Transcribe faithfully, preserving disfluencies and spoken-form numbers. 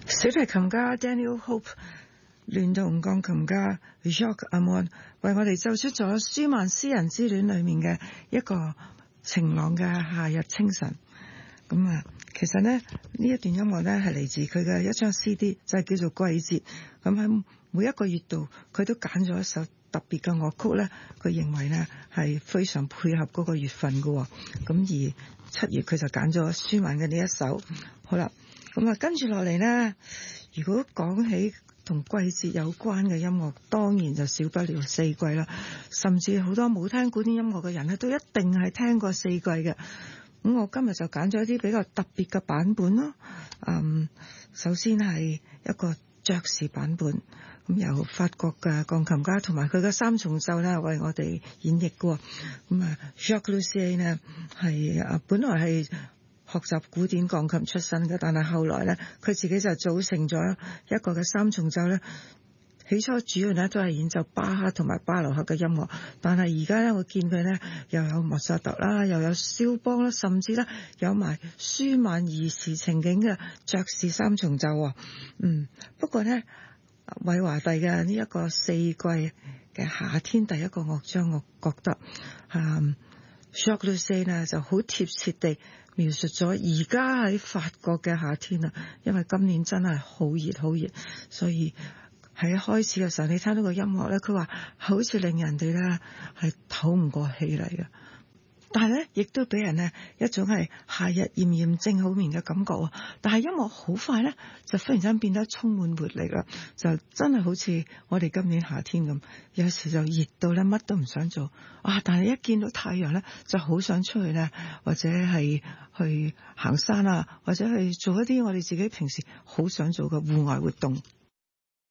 小提琴家 Daniel Hope 聯同鋼琴家 Jacques Amon 為我哋奏出咗舒曼詩人之戀裏面嘅一個晴朗嘅夏日清晨。咁啊，其實呢呢一段音樂呢係嚟自佢嘅一張 C D， 就係叫做季節。咁喺每一個月度，佢都揀咗一首特別嘅樂曲呢，佢認為呢係非常配合嗰個月份嘅。咁而七月佢就揀咗舒曼嘅呢一首。好啦，咁啊跟住落嚟呢，如果講起同季節有關嘅音樂，當然就少不了四季啦。甚至好多冇聽古典音樂嘅人呢，都一定係聽過四季嘅。咁我今日就揀咗一啲比較特別嘅版本咯。嗯，首先係一個爵士版本，咁由法國嘅鋼琴家同埋佢嘅三重奏咧為我哋演繹嘅。咁啊 Jacques Lucien 呢係啊本來係學習古典鋼琴出身嘅，但係後來咧佢自己就組成咗一個嘅三重奏咧。起初主要咧都係演奏巴哈同埋巴洛克嘅音樂，但係而家咧我見佢咧又有莫扎特啦，又有肖邦啦，甚至咧有埋舒曼兒時情景嘅爵士三重奏。嗯，不過咧韋華第嘅呢一個四季嘅夏天第一個樂章，我覺得嗯 Jacques Lucien 呢就好貼切地描述咗而家喺法國嘅夏天啊，因為今年真係好熱好熱，所以喺開始嘅時候，你聽到個音樂咧，佢話好似令人哋咧係唞唔過氣嚟嘅，但係咧亦都俾人咧一種係夏日炎炎正好眠嘅感覺。但係音樂好快咧就忽然間變得充滿活力啦，就真係好似我哋今年夏天咁，有時就熱到咧乜都唔想做啊！但係一見到太陽咧就好想出去咧，或者係去行山啊，或者去做一啲我哋自己平時好想做嘅戶外活動。